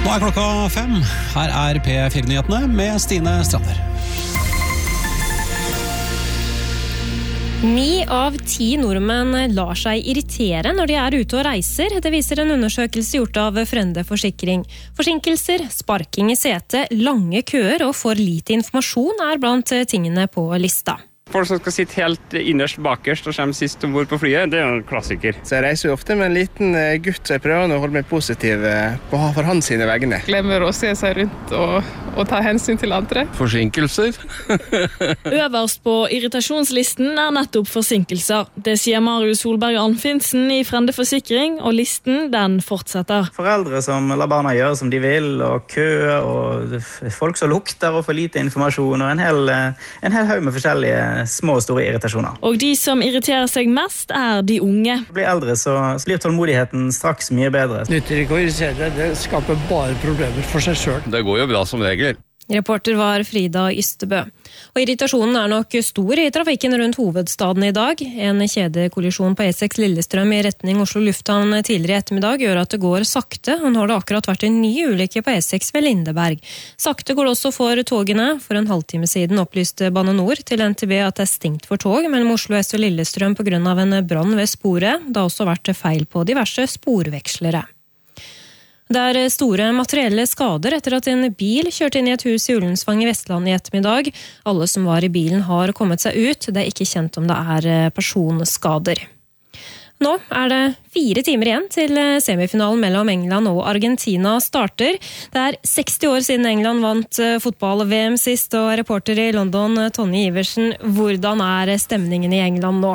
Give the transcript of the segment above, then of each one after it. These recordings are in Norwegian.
Nå klokka 5. Her P4-nyhetene med Stine Strander. 9 av 10 nordmenn lar seg irritere når de ute og reiser. Det viser en undersøkelse gjort av Frende Forsikring. Forsinkelser, sparking i setet, lange køer og for lite informasjon blant tingene på lista. Folk som skal sitte helt innerst bakerst og komme sist ombord på flyet, det en klassiker. Så jeg reiser jo ofte med en liten gutt, så jeg prøver å holde meg positiv for hans sine vegne. Glemmer å se seg rundt og ta hensyn til andre. Forsinkelser. Øverst på irritasjonslisten nettopp forsinkelser. Det sier Marius Solberg Anfinsen i Frende Forsikring, og listen den fortsetter. Foreldre som lar barna gjøre som de vil, og kø, og folk som lukter og for lite informasjon, og en hel haug med forskjellige små og store irritasjoner. Og de som irriterer seg mest de unge. Blir eldre, så blir tålmodigheten straks mye bedre. Nytter ikke å irritere deg, det skaper bare problemer for seg selv. Det går jo bra som regel. Reporter var Frida Ystebø. Og irritasjonen nok stor i trafikken rundt hovedstaden i dag. En kjedekollisjon på E6 Lillestrøm i retning Oslo Lufthavn tidligere i ettermiddag gjør at det går sakte, og nå har det akkurat vært en ny ulykke på E6 ved Lindeberg. Sakte går det også for togene. For en halvtime siden opplyste Bane Nor til NTB at det stengt for tog mellom Oslo S og Lillestrøm på grunn av en brann ved sporet. Det har også vært feil på diverse sporvekslere. Det store materielle skader etter at en bil kjørte inn i et hus i Ullensvang i Vestland i ettermiddag. Alle som var i bilen har kommet seg ut. Det ikke kjent om det personskader. Nå det 4 timer igjen til semifinalen mellom England og Argentina starter. Det 60 år siden England vant fotball-VM sist, og reporter i London, Tonje Iversen, hvordan stemningen i England nå?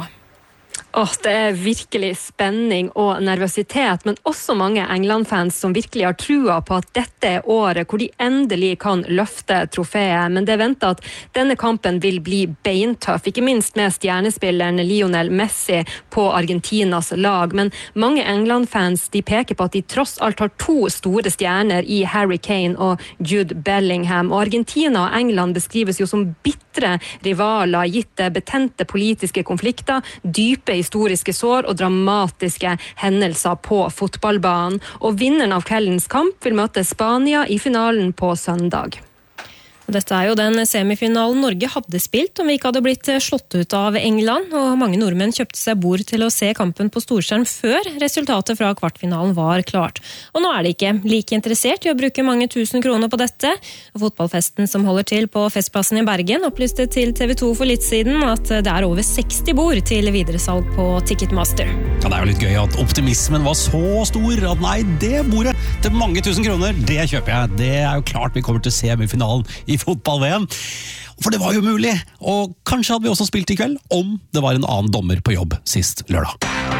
Det virkelig spenning og nervøsitet, men også mange England-fans som virkelig har trua på at dette året hvor de endelig kan løfte trofeet. Men det ventet at denne kampen vil bli beintøff, ikke minst med stjernespilleren Lionel Messi på Argentinas lag. Men mange England-fans de peker på at de tross alt har 2 store stjerner i Harry Kane og Jude Bellingham. Og Argentina og England beskrives jo som bitre rivaler, gitt betente politiske konflikter, dype historiske sår og dramatiske hendelser på fotballbanen. Og vinneren av kveldens kamp vil møte Spania i finalen på søndag. Dette jo den semifinalen Norge hadde spilt om vi ikke hadde blitt slått ut av England, og mange nordmenn kjøpte seg bord til å se kampen på storskjerm før resultatet fra kvartfinalen var klart. Og nå det ikke like interessert i å bruke mange tusen kroner på dette. Fotballfesten som holder til på Festplassen i Bergen opplyste til TV 2 for litt siden at det over 60 bord til videresalg på Ticketmaster. Ja, det jo litt gøy at optimismen var så stor at nei, det bordet til mange tusen kroner, det kjøper jeg. Det jo klart vi kommer til semifinalen i fotball-VM. For det var jo mulig, og kanskje hadde vi også spilt i kveld om det var en annen dommer på jobb sist lørdag.